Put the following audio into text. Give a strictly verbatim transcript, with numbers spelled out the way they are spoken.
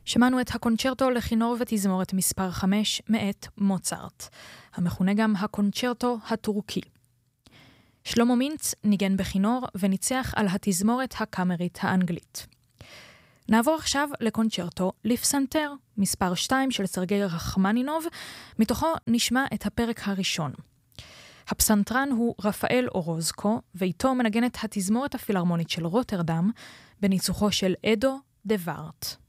שמענו את הקונצ'רטו לכינור ותזמורת מספר חמש מאת מוצרט, המכונה גם הקונצ'רטו הטורקי. שלמה מינץ ניגן בכינור וניצח על התזמורת הקאמרית האנגלית. נעבור עכשיו לקונצ'רטו לפסנתר, מספר שתיים של סרגי רחמנינוב, מתוכו נשמע את הפרק הראשון. הפסנתרן הוא רפאל אורוזקו, ואיתו מנגנת התזמורת הפילהרמונית של רוטרדם, בניצוחו של אדו דה וארט.